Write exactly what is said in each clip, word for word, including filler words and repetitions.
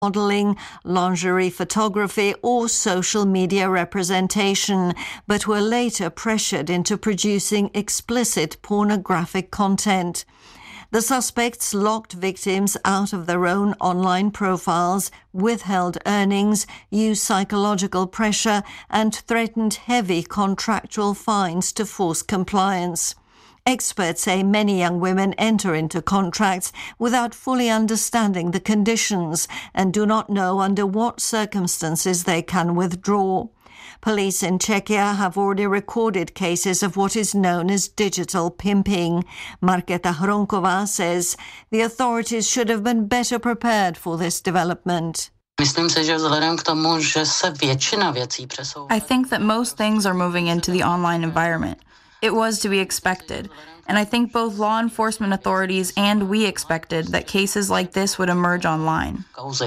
modeling, lingerie photography, or social media representation, but were later pressured into producing explicit pornographic content. The suspects locked victims out of their own online profiles, withheld earnings, used psychological pressure, and threatened heavy contractual fines to force compliance. Experts say many young women enter into contracts without fully understanding the conditions and do not know under what circumstances they can withdraw. Police in Czechia have already recorded cases of what is known as digital pimping. Markéta Hronková says the authorities should have been better prepared for this development. I think that most things are moving into the online environment. It was to be expected, and I think both law enforcement authorities and we expected that cases like this would emerge online.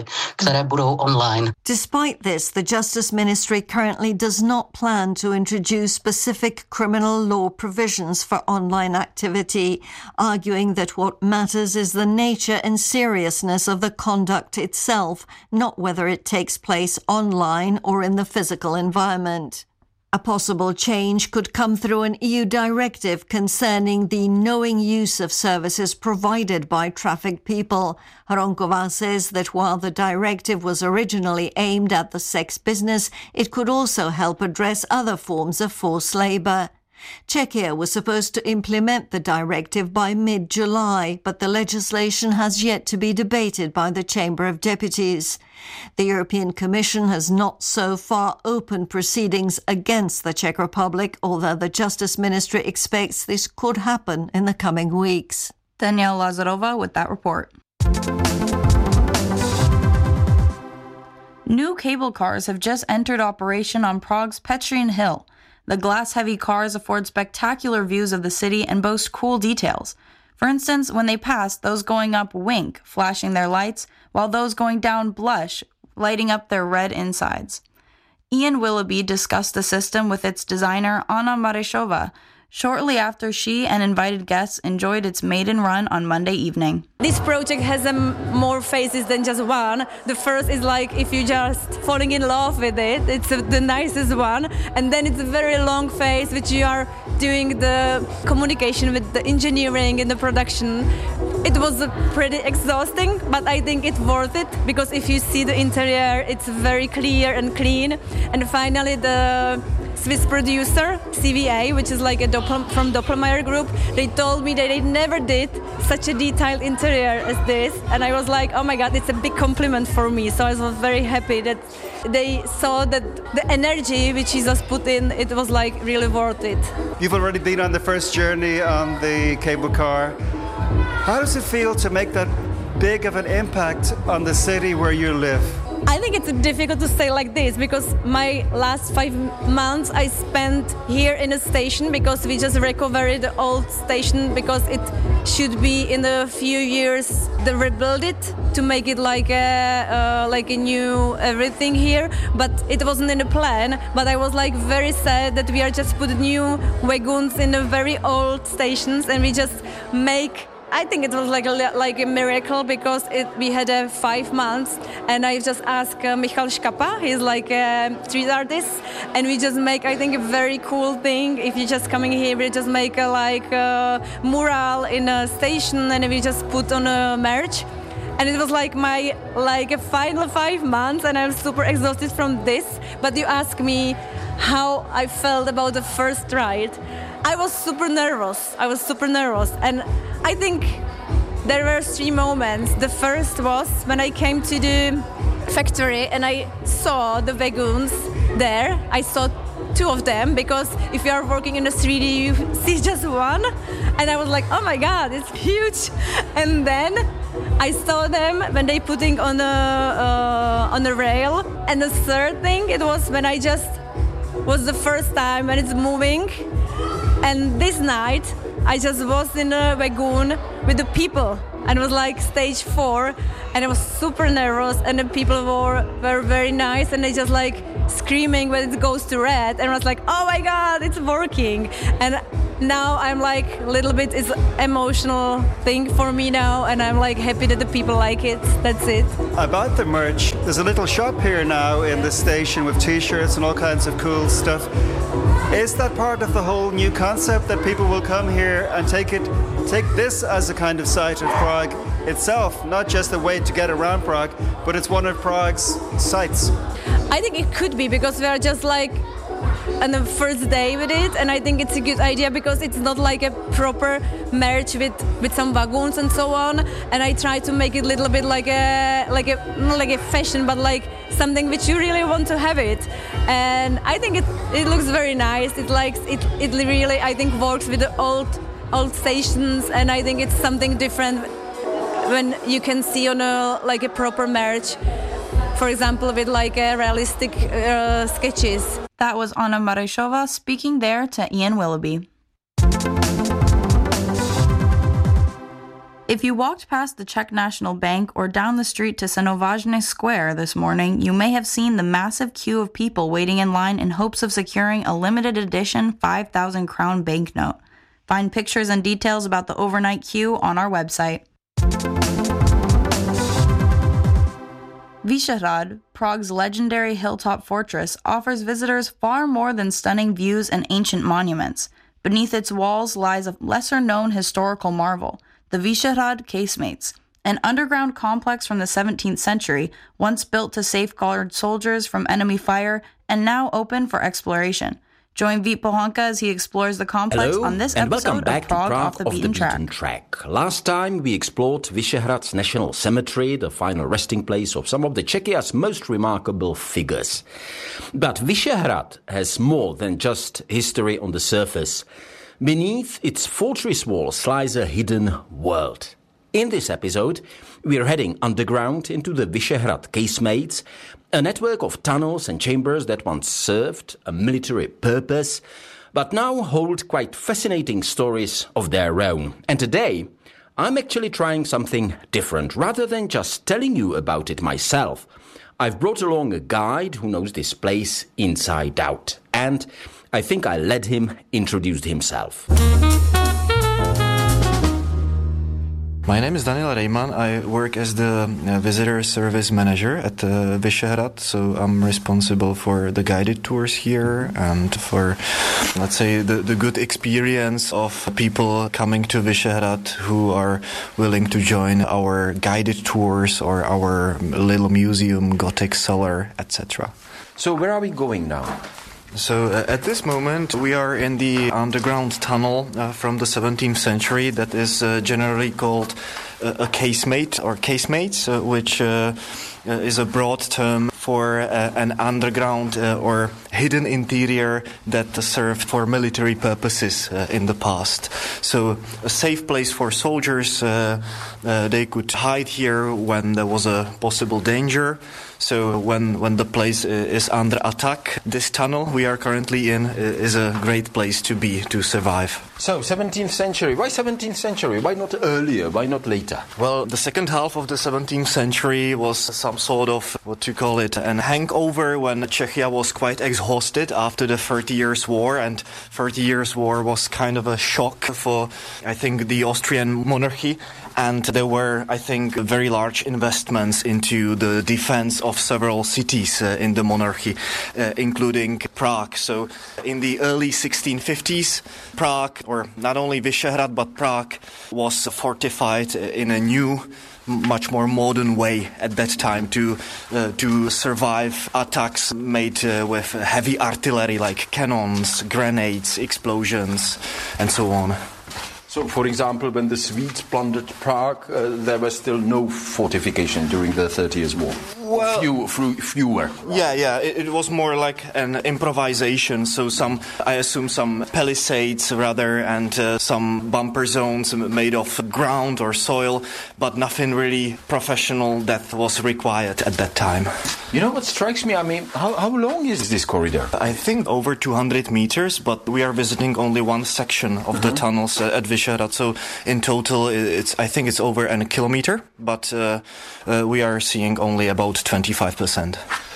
Despite this, the Justice Ministry currently does not plan to introduce specific criminal law provisions for online activity, arguing that what matters is the nature and seriousness of the conduct itself, not whether it takes place online or in the physical environment. A possible change could come through an E U directive concerning the knowing use of services provided by trafficked people. Hronková says that while the directive was originally aimed at the sex business, it could also help address other forms of forced labour. Czechia was supposed to implement the directive by mid-July, but the legislation has yet to be debated by the Chamber of Deputies. The European Commission has not so far opened proceedings against the Czech Republic, although the Justice Ministry expects this could happen in the coming weeks. Danielle Lazarova with that report. New cable cars have just entered operation on Prague's Petřín Hill. The glass-heavy cars afford spectacular views of the city and boast cool details. For instance, when they pass, those going up wink, flashing their lights, while those going down blush, lighting up their red insides. Ian Willoughby discussed the system with its designer, Anna Marešová, shortly after she and invited guests enjoyed its maiden run on Monday evening. This project has um, more phases than just one. The first is like if you just falling in love with it, it's uh, the nicest one. And then it's a very long phase which you are doing the communication with the engineering and the production. It was uh, pretty exhausting, but I think it's worth it because if you see the interior, it's very clear and clean. And finally the Swiss producer, C V A, which is like a Doppel- from Doppelmayr Group, they told me that they never did such a detailed interior as this. And I was like, oh my God, it's a big compliment for me. So I was very happy that they saw that the energy which Jesus put in, it was like really worth it. You've already been on the first journey on the cable car. How does it feel to make that big of an impact on the city where you live? I think it's difficult to say like this because my last five months I spent here in a station because we just recovered the old station because it should be in a few years they rebuild it to make it like a uh, like a new everything here, but it wasn't in the plan. But I was like very sad that we are just put new wagons in the very old stations and we just make. I think it was like a like a miracle because it, we had uh, five months and I just asked uh, Michal Škapa, he's like a street artist, and we just make I think a very cool thing. If you're just coming here, we just make a like a mural in a station and we just put on a merch. And it was like my like a final five months and I'm super exhausted from this. But you ask me how I felt about the first ride. I was super nervous. I was super nervous. And I think there were three moments. The first was when I came to the factory and I saw the wagons there. I saw two of them because if you are working in a three D, you see just one. And I was like, oh my God, it's huge. And then I saw them when they putting on a, uh, on a rail. And the third thing, it was when I just was the first time when it's moving. And this night, I just was in a wagon with the people. And it was like stage four. And I was super nervous. And the people were, were very nice. And they just like screaming when it goes to red. And I was like, oh my God, it's working. And now I'm like a little bit is emotional thing for me now, and I'm like happy that the people like it. That's it. About the merch, there's a little shop here now in the station with t-shirts and all kinds of cool stuff. Is that part of the whole new concept, that people will come here and take it, take this as a kind of site of Prague itself, not just a way to get around Prague, but it's one of Prague's sites? I think it could be, because we are just like on the first day with it, and I think it's a good idea because it's not like a proper merch with, with some wagons and so on, and I try to make it a little bit like a like a not like a fashion, but like something which you really want to have it, and I think it it looks very nice. It likes it it really I think works with the old old stations, and I think it's something different when you can see on a like a proper merch, for example, with like a realistic uh, sketches. That was Anna Marešová speaking there to Ian Willoughby. If you walked past the Czech National Bank or down the street to Stanovážny Square this morning, you may have seen the massive queue of people waiting in line in hopes of securing a limited edition five thousand crown banknote. Find pictures and details about the overnight queue on our website. Vyšehrad, Prague's legendary hilltop fortress, offers visitors far more than stunning views and ancient monuments. Beneath its walls lies a lesser-known historical marvel, the Vyšehrad Casemates, an underground complex from the seventeenth century, once built to safeguard soldiers from enemy fire and now open for exploration. Join Vít Pohanka as he explores the complex Hello, on this and episode welcome back of Prague, to Prague off the off beaten, the beaten track. track. Last time we explored Vyšehrad's National Cemetery, the final resting place of some of the Czechia's most remarkable figures. But Vyšehrad has more than just history on the surface. Beneath its fortress walls lies a hidden world. In this episode, we are heading underground into the Vyšehrad Casemates, a network of tunnels and chambers that once served a military purpose, but now hold quite fascinating stories of their own. And today, I'm actually trying something different. Rather than just telling you about it myself, I've brought along a guide who knows this place inside out. And I think I'll let him introduce himself. My name is Daniel Reimann. I work as the uh, visitor service manager at uh, Vyšehrad, so I'm responsible for the guided tours here and for, let's say, the, the good experience of people coming to Vyšehrad who are willing to join our guided tours or our little museum, Gothic cellar, et cetera. So where are we going now? So uh, at this moment we are in the underground tunnel uh, from the seventeenth century that is uh, generally called uh, a casemate or casemates, uh, which uh, uh, is a broad term for uh, an underground uh, or hidden interior that served for military purposes uh, in the past. So a safe place for soldiers, uh, uh, they could hide here when there was a possible danger. So when, when the place is under attack, this tunnel we are currently in is a great place to be, to survive. So, seventeenth century. Why seventeenth century? Why not earlier? Why not later? Well, the second half of the seventeenth century was some sort of, what you call it, an hangover when Czechia was quite exhausted after the Thirty Years' War, and Thirty Years' War was kind of a shock for, I think, the Austrian monarchy. And there were, I think, very large investments into the defense of several cities uh, in the monarchy, uh, including Prague. So in the early sixteen fifties, Prague, or not only Vyšehrad, but Prague, was fortified in a new, much more modern way at that time to uh, to survive attacks made uh, with heavy artillery like cannons, grenades, explosions, and so on. So, for example, when the Swedes plundered Prague, uh, there was still no fortification during the Thirty Years' War. Well, Few, few, fewer. Yeah, yeah, it, it was more like an improvisation. So some, I assume, some palisades rather, and uh, some bumper zones made of ground or soil, but nothing really professional that was required at that time. You know what strikes me? I mean, how, how long is this corridor? I think over two hundred meters, but we are visiting only one section of the tunnels uh, at Vyšehrad. So in total, it's I think it's over a kilometer, but uh, uh, we are seeing only about twenty-five percent.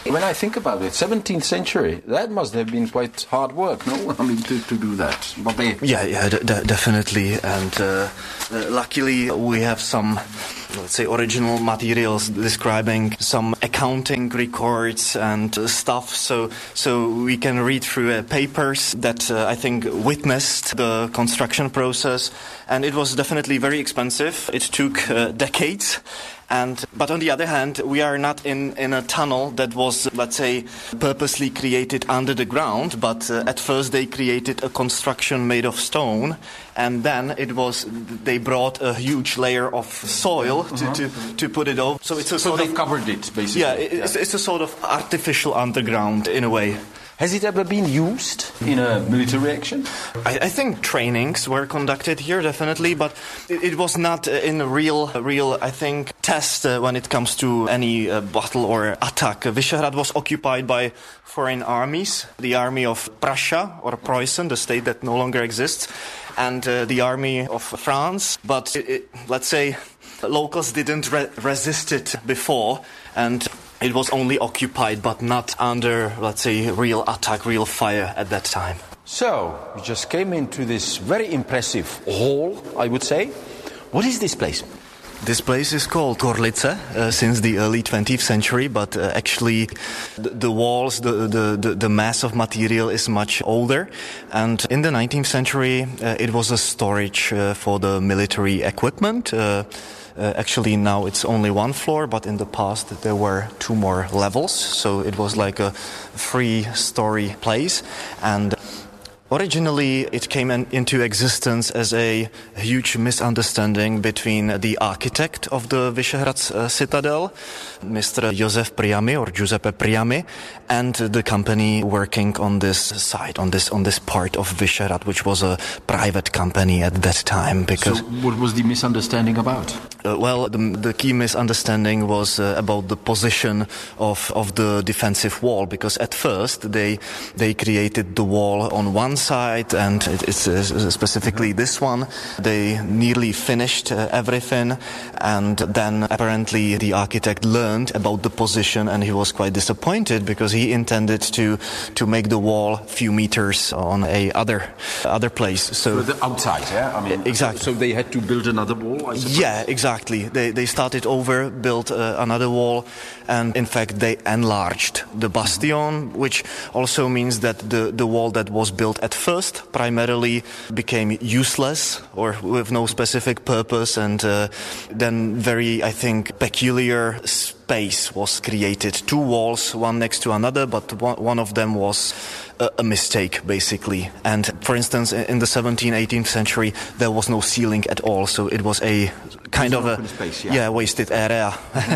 When I think about it, seventeenth century, that must have been quite hard work, no? I mean, to, to do that. But they... Yeah, yeah, d- d- definitely. And uh, uh, luckily we have some, let's say, original materials describing some accounting records and uh, stuff. So, so we can read through uh, papers that uh, I think witnessed the construction process. And it was definitely very expensive. It took uh, decades. And but on the other hand, we are not in, in a tunnel that was, let's say, purposely created under the ground, but uh, at first they created a construction made of stone, and then it was they brought a huge layer of soil to, uh-huh. to, to put it over. So it's a so sort they of, covered it, basically. Yeah, it's, yeah. it's a sort of artificial underground in a way. Has it ever been used in a military action? I, I think trainings were conducted here, definitely, but it, it was not in a real, a real, I think, test uh, when it comes to any uh, battle or attack. Vyšehrad was occupied by foreign armies, the army of Prussia or Preußen, the state that no longer exists, and uh, the army of France. But it, it, let's say locals didn't re- resist it before, and it was only occupied, but not under, let's say, real attack, real fire at that time. So, we just came into this very impressive hall, I would say. What is this place? This place is called Gorlice uh, since the early twentieth century, but uh, actually the, the walls, the, the, the, the mass of material is much older. And in the nineteenth century, uh, it was a storage uh, for the military equipment. Uh, Uh, actually, now it's only one floor, but in the past there were two more levels. So it was like a three-story place. And originally, it came in, into existence as a huge misunderstanding between the architect of the Vyšehrad uh, citadel, Mister Josef Priamy or Giuseppe Priamy, and the company working on this site, on this on this part of Vyšehrad, which was a private company at that time. Because so, what was the misunderstanding about? Uh, well, the, the key misunderstanding was uh, about the position of of the defensive wall. Because at first they they created the wall on one side, and it, it's uh, specifically this one. They nearly finished uh, everything, and then apparently the architect learned about the position, and he was quite disappointed because he intended to to make the wall a few meters on a other other place. So, so the outside, yeah, I mean, exactly. So they had to build another wall, I suppose? Yeah, exactly. They they started over, built uh, another wall, and in fact they enlarged the bastion, which also means that the the wall that was built at first primarily became useless or with no specific purpose, and uh, then very, I think, peculiar space was created. Two walls, one next to another, but one, one of them was a, a mistake, basically. And for instance, in the seventeenth, eighteenth century, there was no ceiling at all, so it was a kind of a space, yeah. yeah wasted area.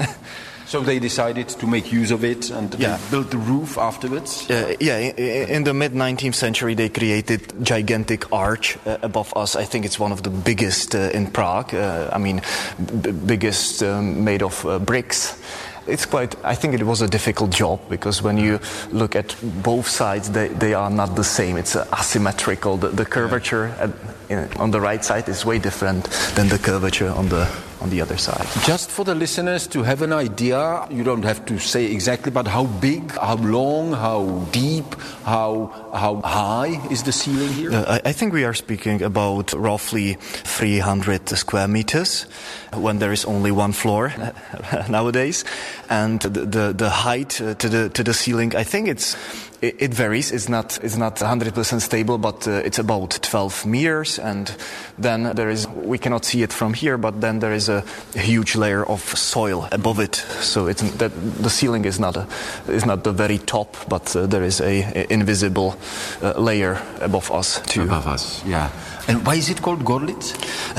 So they decided to make use of it and yeah. they built the roof afterwards? Uh, yeah, in the mid-nineteenth century they created gigantic arch uh, above us. I think it's one of the biggest uh, in Prague. Uh, I mean, b- biggest um, made of uh, bricks. It's quite, I think it was a difficult job because when you look at both sides, they, they are not the same. It's uh, asymmetrical. The, the curvature at, in, on the right side is way different than the curvature on the on the other side. Just for the listeners to have an idea, you don't have to say exactly, but how big, how long, how deep, how how high is the ceiling here? Uh, I, I think we are speaking about roughly three hundred square meters when there is only one floor nowadays, and the the, the height uh, to the to the ceiling, I think it's it, it varies. It's not it's not one hundred percent stable, but uh, it's about twelve meters, and then there is, we cannot see it from here, but then there is a huge layer of soil above it. So it's that the ceiling is not a, is not the very top, but uh, there is a, a invisible uh, layer above us too. Above us, yeah. And why is it called Gorlice?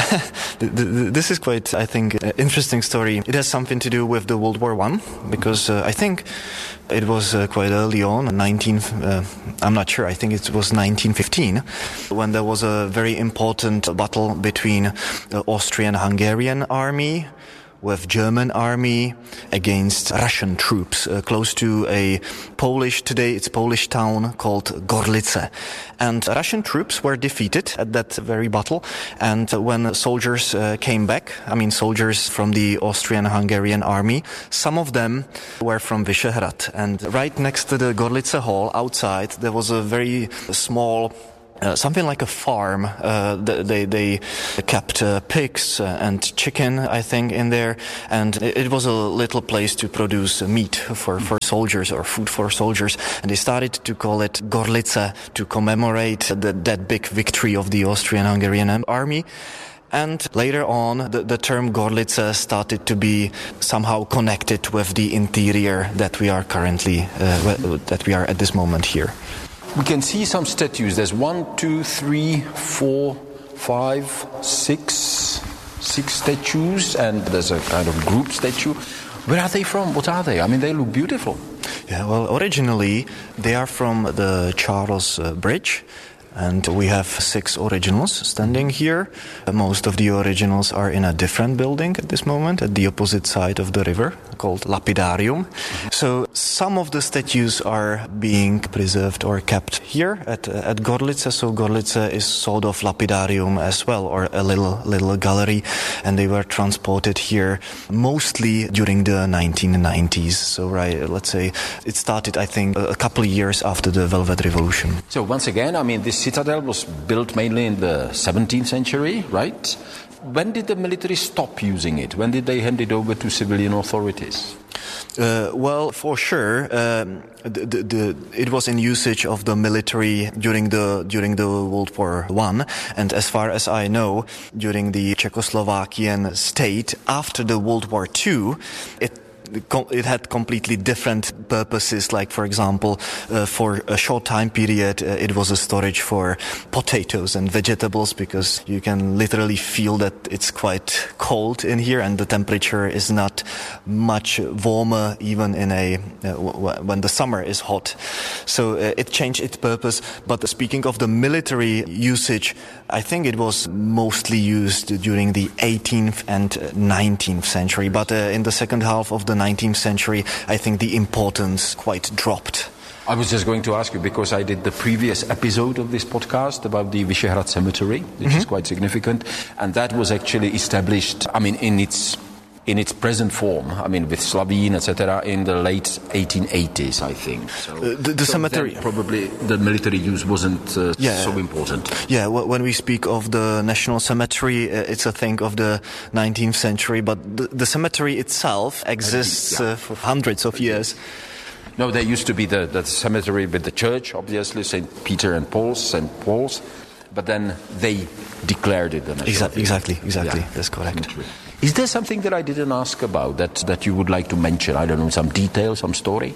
This is quite, I think, an interesting story. It has something to do with the World War One, because uh, I think it was uh, quite early on, nineteen. Uh, I'm not sure. I think it was nineteen fifteen, when there was a very important battle between the Austrian-Hungarian army, with German army against Russian troops uh, close to a Polish, today it's Polish town called Gorlice. And Russian troops were defeated at that very battle. And when soldiers uh, came back, I mean soldiers from the Austrian-Hungarian army, some of them were from Vyšehrad. And right next to the Gorlice Hall, outside, there was a very small Uh, something like a farm. Uh, they they kept uh, pigs uh, and chicken, I think, in there, and it, it was a little place to produce meat for, for soldiers or food for soldiers. And they started to call it Gorlice to commemorate the, that big victory of the Austrian-Hungarian army. And later on, the, the term Gorlice started to be somehow connected with the interior that we are currently, uh, that we are at this moment here. We can see some statues. There's one, two, three, four, five, six, six statues, and there's a kind of group statue. Where are they from? What are they? I mean, they look beautiful. Yeah, well, originally they are from the Charles uh, Bridge. And we have six originals standing here. Most of the originals are in a different building at this moment, at the opposite side of the river, called Lapidarium. So some of the statues are being preserved or kept here at uh, at Gorlice. So Gorlice is sort of Lapidarium as well, or a little little gallery, and they were transported here mostly during the nineteen nineties. So right, let's say it started, I think, a couple of years after the Velvet Revolution. So once again, I mean, this citadel was built mainly in the seventeenth century, right? When did the military stop using it? When did they hand it over to civilian authorities? Uh, well, for sure, um, the, the, the, it was in usage of the military during the during the World War One, and as far as I know, during the Czechoslovakian state after the World War Two, it. It had completely different purposes, like, for example, uh, for a short time period, uh, it was a storage for potatoes and vegetables, because you can literally feel that it's quite cold in here and the temperature is not much warmer even in a uh, w- when the summer is hot. So uh, it changed its purpose. But speaking of the military usage, I think it was mostly used during the eighteenth and nineteenth century. But uh, in the second half of the nineteenth century, I think the importance quite dropped. I was just going to ask you, because I did the previous episode of this podcast about the Vyšehrad Cemetery, which mm-hmm. is quite significant, and that was actually established, I mean, in its in its present form, I mean, with Slavín, et cetera, in the late eighteen eighties, I think. So, uh, the the so cemetery... probably the military use wasn't uh, yeah. so important. Yeah, well, when we speak of the National Cemetery, uh, it's a thing of the nineteenth century, but the, the cemetery itself exists yeah. uh, for hundreds of years. No, there used to be the, the cemetery with the church, obviously, Saint Peter and Paul's, Saint Paul's, but then they declared it the national Exa- Exactly, exactly, yeah. That's correct. Cemetery. Is there something that I didn't ask about that, that you would like to mention? I don't know, some detail, some story?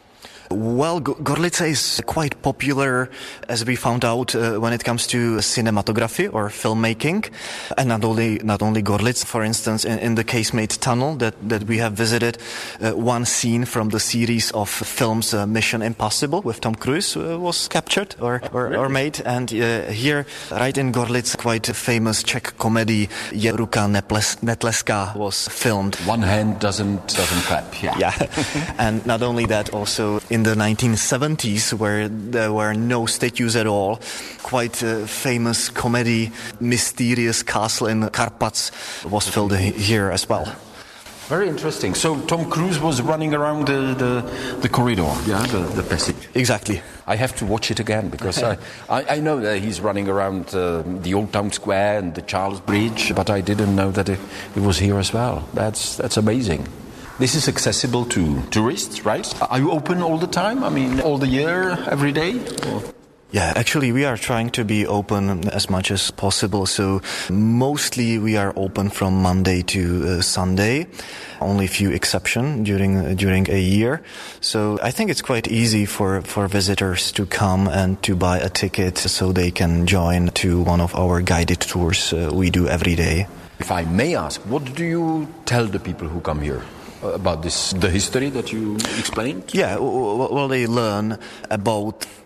Well, Gorlice is quite popular, as we found out, uh, when it comes to cinematography or filmmaking, and not only not only Gorlice. For instance, in, in the Casemate Tunnel that, that we have visited, uh, one scene from the series of films uh, Mission Impossible with Tom Cruise uh, was captured or or, or made, and uh, here, right in Gorlice, quite a famous Czech comedy Je ruka neples, netleská was filmed. One hand doesn't doesn't clap. Yeah. Yeah, and not only that, also in the nineteen seventies, where there were no statues at all, quite a famous comedy, Mysterious Castle in Carpats was filmed here as well. Very interesting. So Tom Cruise was running around the, the, the corridor, yeah, the, the passage. Exactly. I have to watch it again, because I, I, I know that he's running around uh, the Old Town Square and the Charles Bridge, but I didn't know that it, it was here as well. That's that's amazing. This is accessible to tourists, right? Are you open all the time? I mean, all the year, every day? Or? Yeah, actually we are trying to be open as much as possible. So mostly we are open from Monday to uh, Sunday. Only a few exceptions during uh, during a year. So I think it's quite easy for, for visitors to come and to buy a ticket so they can join to one of our guided tours uh, we do every day. If I may ask, what do you tell the people who come here about this, the history that you explained? Yeah, well, they learn about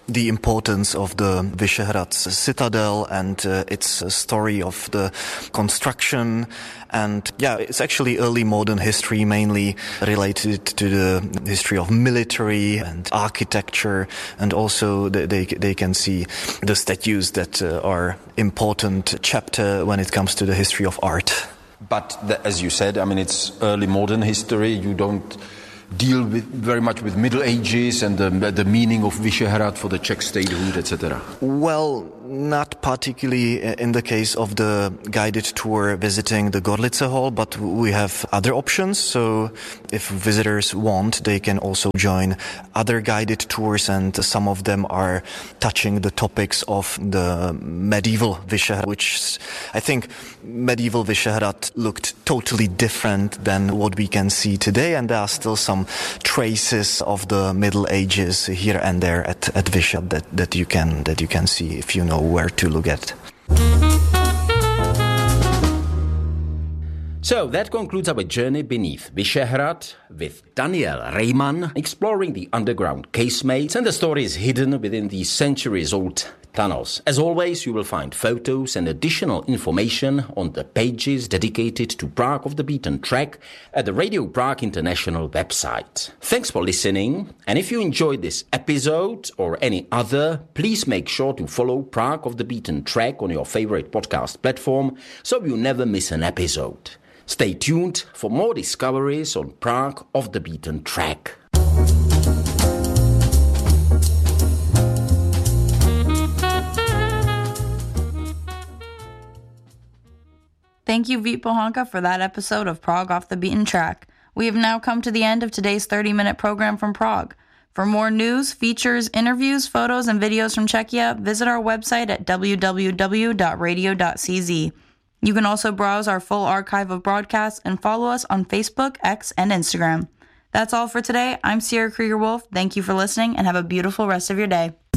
the importance of the Vyšehrad citadel and uh, its uh, story of the construction. And yeah, it's actually early modern history, mainly related to the history of military and architecture. And also they, they, they can see the statues that uh, are important chapter when it comes to the history of art. But the, as you said, I mean, it's early modern history. You don't deal with very much with Middle Ages and the, the meaning of Vyšehrad for the Czech statehood, et cetera. Well, not particularly in the case of the guided tour visiting the Gorlice Hall, but we have other options. So if visitors want, they can also join other guided tours, and some of them are touching the topics of the medieval Vyšehrad, which I think medieval Vyšehrad looked totally different than what we can see today, and there are still some traces of the Middle Ages here and there at, at Vyšehrad that, that you can that you can see if you know where to look at. So that concludes our journey beneath Vyšehrad with Daniel Reimann, exploring the underground casemates and the stories hidden within the centuries-old tunnels. As always, you will find photos and additional information on the pages dedicated to Prague off the Beaten Track at the Radio Prague International website. Thanks for listening, and if you enjoyed this episode or any other, please make sure to follow Prague off the Beaten Track on your favorite podcast platform so you never miss an episode. Stay tuned for more discoveries on Prague off the Beaten Track. Thank you, Vít Pohanka, for that episode of Prague Off the Beaten Track. We have now come to the end of today's thirty-minute program from Prague. For more news, features, interviews, photos, and videos from Czechia, visit our website at w w w dot radio dot c z. You can also browse our full archive of broadcasts and follow us on Facebook, X, and Instagram. That's all for today. I'm Sierra Krieger-Wolf. Thank you for listening, and have a beautiful rest of your day.